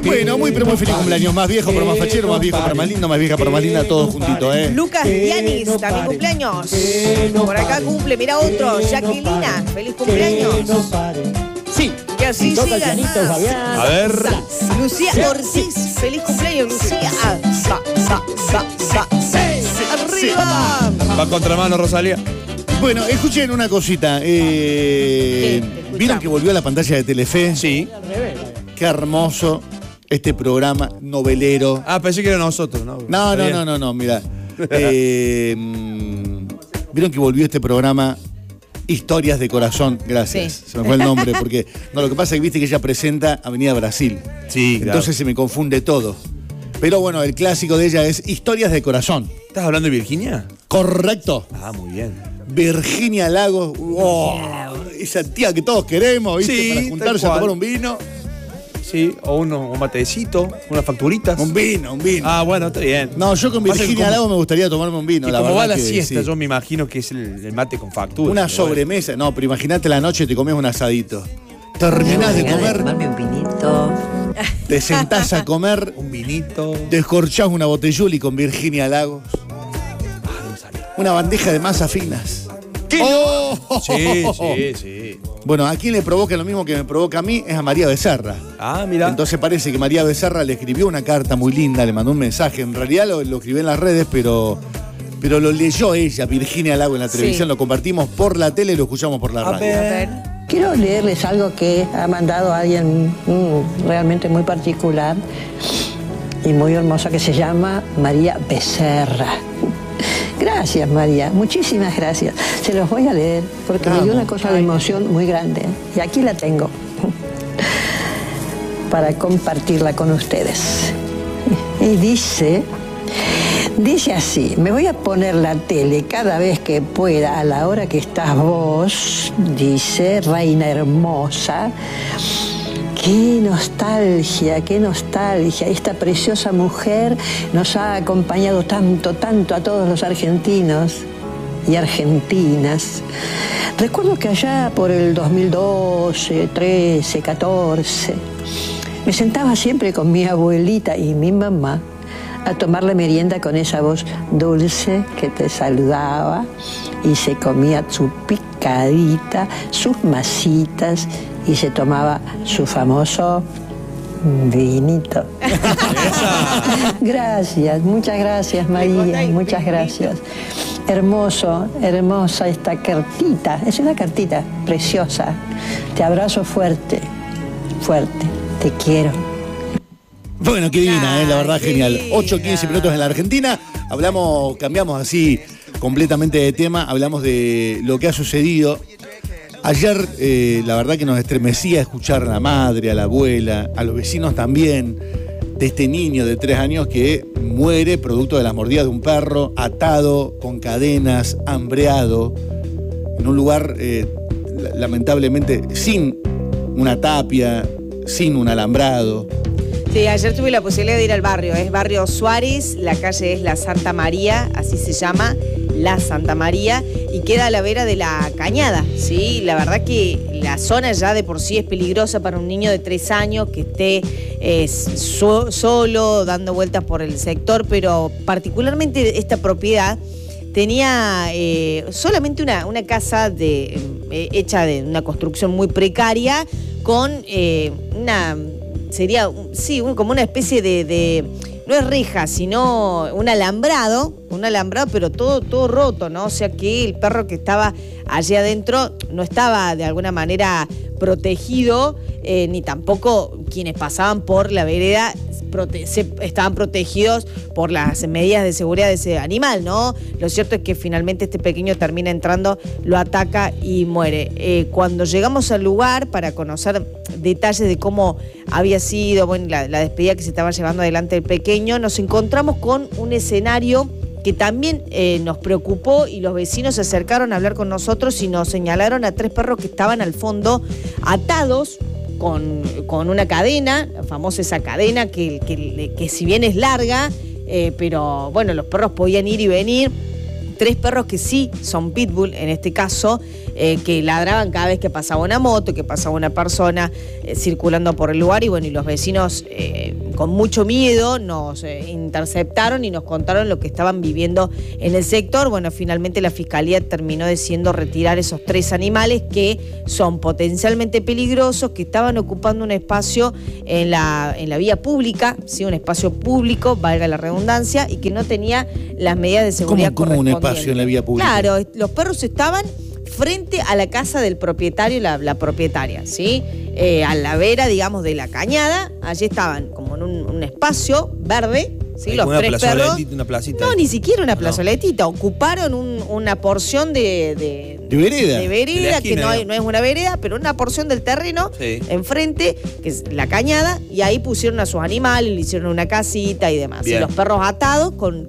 Bueno, muy pero muy feliz cumpleaños. Más viejo pero más fachero, más viejo pero más lindo, más vieja pero más linda, todos juntitos, Lucas Dianis, también cumpleaños. Por acá cumple, mira otro. Jacquelina, feliz cumpleaños. Sí. Que así sigan más. A ver. Lucía Ortiz, feliz cumpleaños, Lucía. Arriba. Va contramano, Rosalía. Bueno, escuchen una cosita. ¿Vieron que volvió a la pantalla de Telefe? Sí. Qué hermoso este programa novelero. Ah, pensé que era nosotros, ¿no? No, mirá. ¿Vieron que volvió este programa Historias de Corazón? Gracias. Sí. Se me fue el nombre porque... No, lo que pasa es que viste que ella presenta Avenida Brasil. Sí, claro. Entonces se me confunde todo. Pero bueno, el clásico de ella es Historias de Corazón. ¿Estás hablando de Virginia? Correcto. Ah, muy bien. Virginia Lagos. Oh, esa tía que todos queremos, ¿viste? Sí, para juntarse a tal cual. tomar un vino. Sí, o un matecito, unas facturitas. Un vino. Ah, bueno, está bien. No, yo con Pasa que Virginia como- Lagos me gustaría tomarme un vino. Y la como verdad va la que siesta, sí. yo me imagino que es el mate con factura. Una pero bueno. sobremesa. No, pero imagínate la noche te comes un asadito. Terminás de comer, Tomarme un vinito. te sentás a comer, Un vinito. descorchás una botelluli con Virginia Lagos. Una bandeja de masas finas. ¡Oh! Sí. Bueno, a quien le provoca lo mismo que me provoca a mí es a María Becerra. Ah, mira. Entonces parece que María Becerra le escribió una carta muy linda, le mandó un mensaje. En realidad lo escribió en las redes, pero lo leyó ella, Virginia Lagos, en la televisión. Sí. Lo compartimos por la tele y lo escuchamos por la A radio. A ver. ver. Quiero leerles algo que ha mandado alguien realmente muy particular y muy hermosa que se llama María Becerra. Gracias, María. Muchísimas gracias. Se los voy a leer porque me dio una cosa de emoción muy grande. Y aquí la tengo para compartirla con ustedes. Y dice así: me voy a poner la tele cada vez que pueda a la hora que estás vos, dice, reina hermosa. Qué nostalgia, qué nostalgia. Esta preciosa mujer nos ha acompañado tanto a todos los argentinos y argentinas. Recuerdo que allá por el 2012, 13, 14, me sentaba siempre con mi abuelita y mi mamá a tomar la merienda con esa voz dulce que te saludaba y se comía su picadita, sus masitas y se tomaba su famoso vinito. Gracias, muchas gracias, María, muchas gracias. Hermosa esta cartita, es una cartita preciosa. Te abrazo fuerte, te quiero. Bueno, qué divina, la verdad, Qué genial. linda. 8:15 minutos en la Argentina. Cambiamos así completamente de tema, hablamos de lo que ha sucedido. Ayer, la verdad que nos estremecía escuchar a la madre, a la abuela, a los vecinos también, de este niño de 3 años que muere producto de las mordidas de un perro, atado, con cadenas, hambreado, en un lugar, lamentablemente, sin una tapia, sin un alambrado. Sí, ayer tuve la posibilidad de ir al barrio, es barrio Suárez, la calle es La Santa María, así se llama, La Santa María, y queda a la vera de la Cañada, ¿sí? La verdad que la zona ya de por sí es peligrosa para un niño de 3 años que esté solo, dando vueltas por el sector, pero particularmente esta propiedad tenía solamente una casa hecha de una construcción muy precaria con como una especie de no es reja, sino un alambrado, pero todo roto, ¿no? O sea que el perro que estaba allí adentro no estaba de alguna manera protegido, ni tampoco quienes pasaban por la vereda estaban protegidos por las medidas de seguridad de ese animal, ¿no? Lo cierto es que finalmente este pequeño termina entrando, lo ataca y muere. Cuando llegamos al lugar para conocer detalles de cómo había sido, bueno, la despedida que se estaba llevando adelante el pequeño, nos encontramos con un escenario que también nos preocupó y los vecinos se acercaron a hablar con nosotros y nos señalaron a 3 perros que estaban al fondo atados con una cadena, la famosa esa cadena que si bien es larga, pero bueno, los perros podían ir y venir. 3 perros que sí son pitbull, en este caso, que ladraban cada vez que pasaba una moto, que pasaba una persona circulando por el lugar, y bueno, y los vecinos con mucho miedo nos interceptaron y nos contaron lo que estaban viviendo en el sector. Bueno, finalmente la Fiscalía terminó decidiendo retirar esos 3 animales que son potencialmente peligrosos, que estaban ocupando un espacio en la vía pública, ¿sí? Un espacio público, valga la redundancia, y que no tenía las medidas de seguridad ¿Cómo un correspondientes. espacio en la vía pública? Claro, los perros estaban frente a la casa del propietario, la propietaria, ¿sí? A la vera, digamos, de la cañada, allí estaban como en un espacio verde, ¿sí? Los 3 perros. Una placita. No, ni siquiera una plazoletita, ocuparon una porción de vereda. De vereda, esquina, que no es una vereda, pero una porción del terreno, sí, enfrente, que es la cañada, y ahí pusieron a sus animales, le hicieron una casita y demás. Bien. Y los perros atados con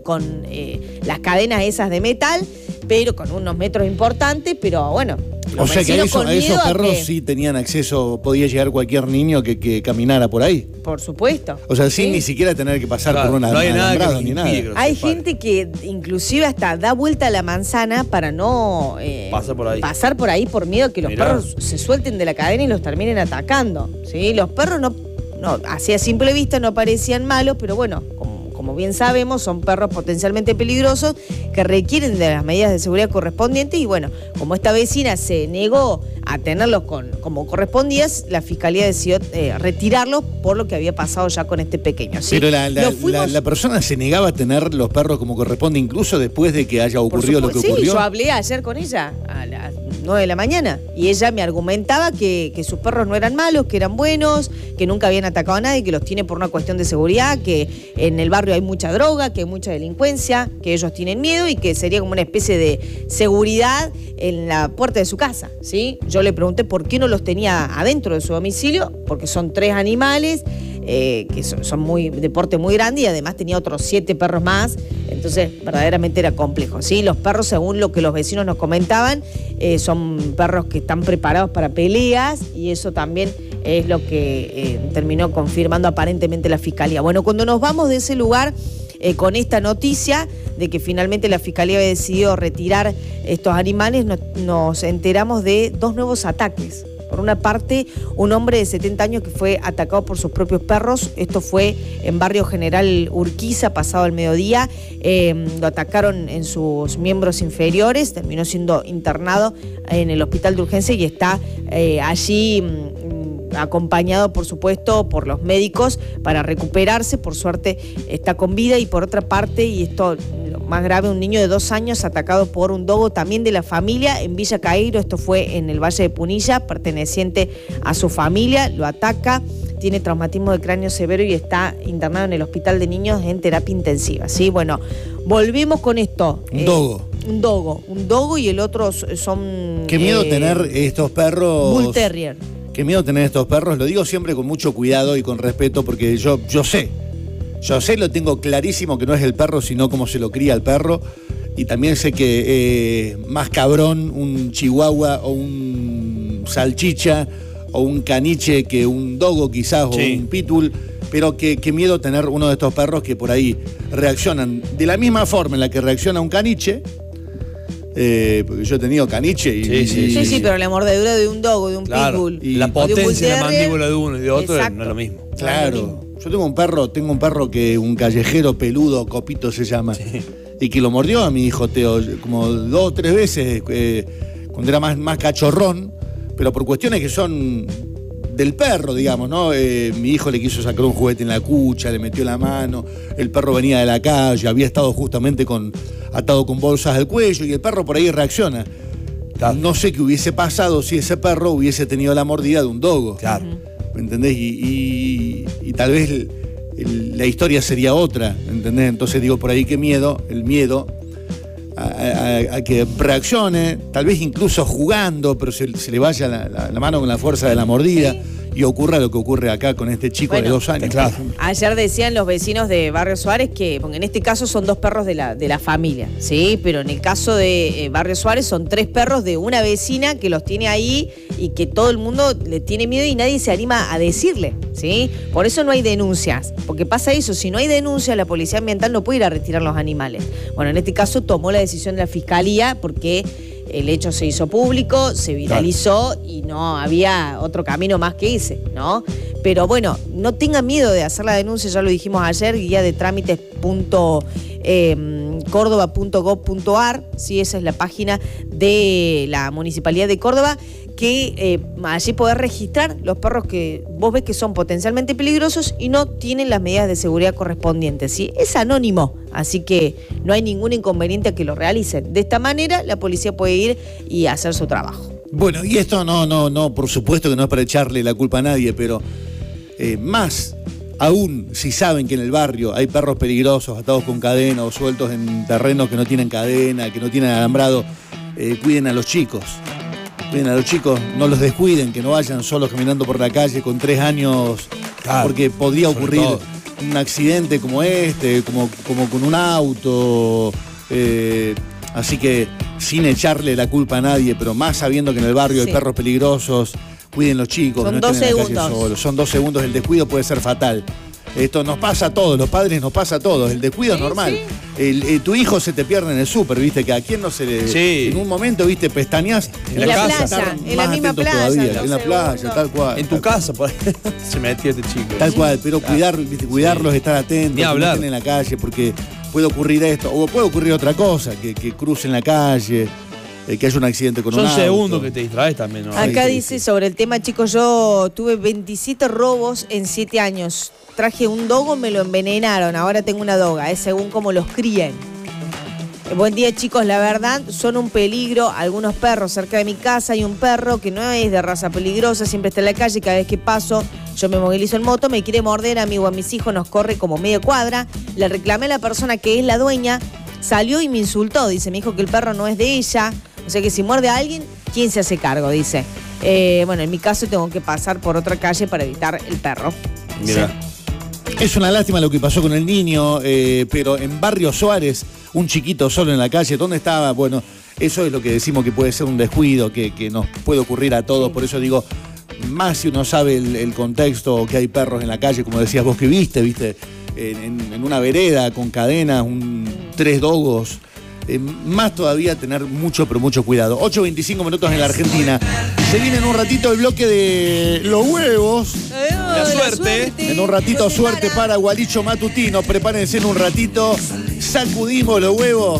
las cadenas esas de metal, pero con unos metros importantes, pero bueno. O sea que a esos miedo perros sí tenían acceso, podía llegar cualquier niño que caminara por ahí. Por supuesto. O sea, sin Sí. ni siquiera tener que pasar Claro, por una no hay nada alambrado que ni los nada. impida que los Hay separe. gente que inclusive hasta da vuelta a la manzana para no Pasar por ahí. por miedo que los Mirá. perros se suelten de la cadena y los terminen atacando. ¿Sí? Los perros no, así a simple vista no parecían malos, pero bueno, como bien sabemos, son perros potencialmente peligrosos que requieren de las medidas de seguridad correspondientes, y bueno, como esta vecina se negó a tenerlos como correspondía, la Fiscalía decidió retirarlos por lo que había pasado ya con este pequeño. ¿Sí? Pero Fuimos- la persona se negaba a tener los perros como corresponde, incluso después de que haya Por ocurrido lo que supuesto, ocurrió. Sí, yo hablé ayer con ella a las 9 de la mañana y ella me argumentaba que sus perros no eran malos, que eran buenos, que nunca habían atacado a nadie, que los tiene por una cuestión de seguridad, que en el barrio hay mucha droga, que hay mucha delincuencia, que ellos tienen miedo y que sería como una especie de seguridad en la puerta de su casa, ¿sí? Yo le pregunté por qué no los tenía adentro de su domicilio, porque son 3 animales, que son de porte muy grande, y además tenía otros 7 perros más, entonces verdaderamente era complejo, ¿sí? Los perros, según lo que los vecinos nos comentaban, son perros que están preparados para peleas, y eso también es lo que terminó confirmando aparentemente la Fiscalía. Bueno, cuando nos vamos de ese lugar con esta noticia de que finalmente la Fiscalía había decidido retirar estos animales, nos enteramos de 2 nuevos ataques. Por una parte, un hombre de 70 años que fue atacado por sus propios perros. Esto fue en Barrio General Urquiza, pasado el mediodía. Lo atacaron en sus miembros inferiores. Terminó siendo internado en el hospital de urgencia y está allí acompañado, por supuesto, por los médicos para recuperarse. Por suerte está con vida. Y por otra parte, y esto lo más grave, un niño de 2 años atacado por un dogo también de la familia en Villa Cairo. Esto fue en el Valle de Punilla, perteneciente a su familia. Lo ataca, tiene traumatismo de cráneo severo y está internado en el hospital de niños en terapia intensiva. ¿Sí? Bueno, volvemos con esto. Un dogo. Un dogo, y el otro son... Qué miedo tener estos perros. Bull Terrier. Qué miedo tener estos perros, lo digo siempre con mucho cuidado y con respeto, porque yo sé, lo tengo clarísimo que no es el perro, sino cómo se lo cría el perro. Y también sé que más cabrón un chihuahua o un salchicha o un caniche que un dogo quizás, sí, o un pitbull. Pero qué miedo tener uno de estos perros que por ahí reaccionan de la misma forma en la que reacciona un caniche. Porque yo he tenido caniche y... Sí, pero la mordedura de un dogo, de un pitbull. Y la potencia de la mandíbula de uno y de otro exacto, no es lo mismo. Claro. Yo tengo un perro que un callejero peludo, Copito se llama, Sí. y que lo mordió a mi hijo Teo como 2 o 3 veces cuando era más cachorrón, pero por cuestiones que son del perro, digamos, ¿no? Mi hijo le quiso sacar un juguete en la cucha, le metió la mano, el perro venía de la calle, había estado justamente atado con bolsas al cuello, y el perro por ahí reacciona. Claro. No sé qué hubiese pasado si ese perro hubiese tenido la mordida de un dogo. Claro. ¿Me entendés? Y tal vez la historia sería otra, ¿entendés? Entonces digo, por ahí el miedo a que reaccione, tal vez incluso jugando, pero se le vaya la mano con la fuerza de la mordida. Sí. y ocurra lo que ocurre acá con este chico de 2 años. claro. Ayer decían los vecinos de Barrio Suárez que, porque en este caso son 2 perros de la familia, ¿sí? Pero en el caso de Barrio Suárez son 3 perros de una vecina que los tiene ahí y que todo el mundo le tiene miedo y nadie se anima a decirle, ¿sí? Por eso no hay denuncias, porque pasa eso, si no hay denuncias la policía ambiental no puede ir a retirar los animales. Bueno, en este caso tomó la decisión de la fiscalía porque el hecho se hizo público, se viralizó y no había otro camino más que ese, ¿no? Pero bueno, no tengan miedo de hacer la denuncia, ya lo dijimos ayer, guía de trámites córdoba.gov.ar, ¿sí? Esa es la página de la Municipalidad de Córdoba, que allí podés registrar los perros que vos ves que son potencialmente peligrosos y no tienen las medidas de seguridad correspondientes, ¿sí? Es anónimo, así que no hay ningún inconveniente a que lo realicen. De esta manera la policía puede ir y hacer su trabajo. Bueno, y esto no, por supuesto que no es para echarle la culpa a nadie, pero más aún si saben que en el barrio hay perros peligrosos atados con cadena o sueltos en terrenos que no tienen cadena, que no tienen alambrado, cuiden a los chicos. Cuiden a los chicos, no los descuiden, que no vayan solos caminando por la calle con 3 años, porque podría ocurrir un accidente como este, como con un auto. Así que sin echarle la culpa a nadie, pero más sabiendo que en el barrio hay perros peligrosos, cuiden los chicos. Son que no 2 estén en la calle segundos. solos. Son 2 segundos, el descuido puede ser fatal. Esto nos pasa a todos, los padres nos pasa a todos, el descuido es normal. Tu hijo se te pierde en el súper, viste, que a quién no se le... Sí. En un momento, viste, pestañeás En la casa, playa, estar en la más misma atentos playa, todavía, los en la playa, segundos. tal cual. En tu casa, por ahí, se metía este chico. Tal cual, pero cuidarlos, estar atentos, Ni que no hablar. estén en la calle, porque puede ocurrir esto, o puede ocurrir otra cosa, que crucen la calle, que haya un accidente con un Son auto. segundos que te distraes también, ¿no? Acá sí, dice sobre el tema, chicos, yo tuve 27 robos en 7 años. Traje un dogo, me lo envenenaron, ahora tengo una doga, es según cómo los críen. Buen día, chicos, la verdad son un peligro algunos perros. Cerca de mi casa hay un perro que no es de raza peligrosa, siempre está en la calle, cada vez que paso yo me movilizo en moto, me quiere morder a mí o a mis hijos, nos corre como media cuadra. Le reclamé a la persona que es la dueña, salió y me insultó, dice, me dijo que el perro no es de ella, o sea que si muerde a alguien, ¿quién se hace cargo? Dice. Bueno, en mi caso tengo que pasar por otra calle para evitar el perro. Mira. Es una lástima lo que pasó con el niño, pero en Barrio Suárez, un chiquito solo en la calle, ¿dónde estaba? Bueno, eso es lo que decimos que puede ser un descuido, que nos puede ocurrir a todos, por eso digo, más si uno sabe el contexto, que hay perros en la calle, como decías vos que viste, en una vereda con cadenas, 3 dogos, más todavía tener mucho, pero mucho cuidado. 8:25 minutos en la Argentina. Se viene en un ratito el bloque de los huevos. La suerte. En un ratito, suerte para Gualicho Matutino. Prepárense en un ratito. Sacudimos los huevos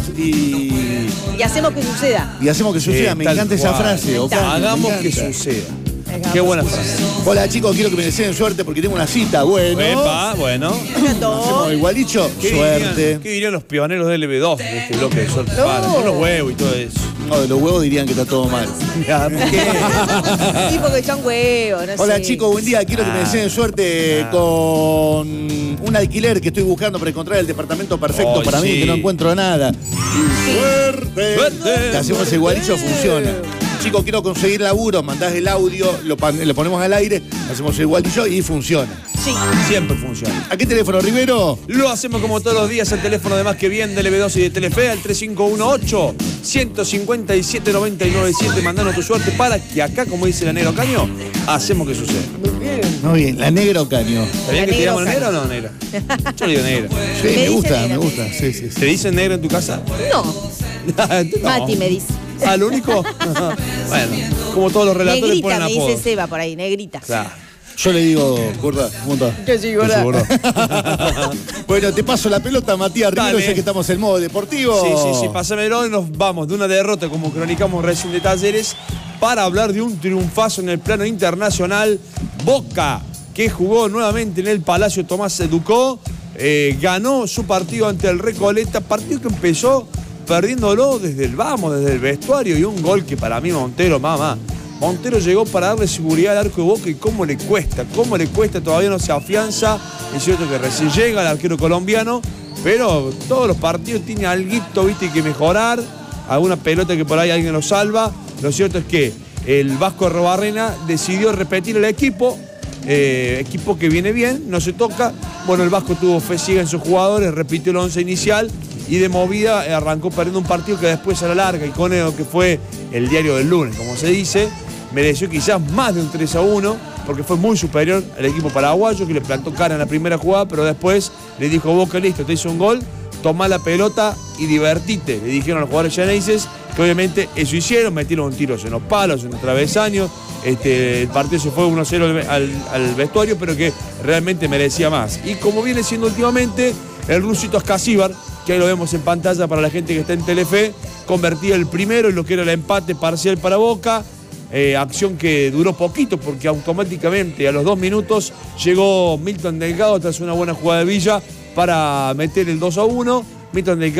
y hacemos que suceda. hacemos que suceda. Me Tal encanta esa cual. frase. Ocaño, me Hagamos que encanta. suceda. Qué buena frase. Hola chicos, quiero que me deseen suerte porque tengo una cita. Bueno, Epa, bueno. hacemos el Gualicho. Suerte. ¿Qué dirían los pioneros del LB2 de este bloque de suerte? No. Para, con los huevos y todo eso. No, de los huevos dirían que está todo mal. ¿Por qué? Tipo que son huevos, no Hola sé. chicos, buen día. Quiero que me deseen suerte con un alquiler que estoy buscando para encontrar el departamento perfecto Ay, para mí, sí. que no encuentro nada. Y suerte. Suerte. Que hacemos el Gualicho, funciona. Chicos, quiero conseguir laburo, mandás el audio, lo ponemos al aire, hacemos el Gualicho y funciona. Sí. Siempre funciona. ¿A qué teléfono, Rivero? Lo hacemos como todos los días, el teléfono de Más Que Bien de LB2 y de Telefe, al 3518-157-997. Mandanos tu suerte para que acá, como dice la Negro Caño, hacemos que suceda. Muy bien, la negra o caño. ¿Sabían La que tiramos Negro negra o no negra? Yo le digo negra. Sí, Me dice negra. me gusta. Sí, sí, sí. ¿Te dicen negra en tu casa? No, No. Mati me dice. ¿Ah, lo único? Bueno, como todos los relatores Negrita, ponen me apodos. dice Seba por ahí, negrita. Claro. Yo le digo, gorda, ¿cómo estás? Que sí, Te seguro. Bueno, te paso la pelota, Matías Rivero, Dale. ya que estamos en modo deportivo. Sí, pásamelo y nos vamos de una derrota como cronicamos recién de Talleres para hablar de un triunfazo en el plano internacional. Boca, que jugó nuevamente en el Palacio Tomás Educó, ganó su partido ante el Recoleta, partido que empezó perdiéndolo desde el vestuario, y un gol que para mí Montero llegó para darle seguridad al arco de Boca, y cómo le cuesta, todavía no se afianza. Es cierto que recién llega el arquero colombiano, pero todos los partidos tiene alguito, viste, que mejorar, alguna pelota que por ahí alguien lo salva. Lo cierto es que el Vasco Arrobarrena decidió repetir el equipo, equipo que viene bien, no se toca. Bueno, el Vasco tuvo fe ciega en sus jugadores, repitió el 11 inicial y de movida arrancó perdiendo un partido que después a la larga, y con eso que fue el diario del lunes, como se dice, mereció quizás más de un 3-1, porque fue muy superior al equipo paraguayo, que le plantó cara en la primera jugada, pero después le dijo: Boca, listo, te hizo un gol, tomá la pelota y divertite. Le dijeron a los jugadores llaneses, que obviamente eso hicieron, metieron un tiro en los palos, en los travesaños. El partido se fue 1-0 al vestuario, pero que realmente merecía más. Y como viene siendo últimamente, el rusito Ascasíbar, que ahí lo vemos en pantalla para la gente que está en Telefe, convertía el primero en lo que era el empate parcial para Boca. Acción que duró poquito, porque automáticamente a los 2 minutos llegó Milton Delgado tras una buena jugada de Villa para meter el 2-1. Milton Delgado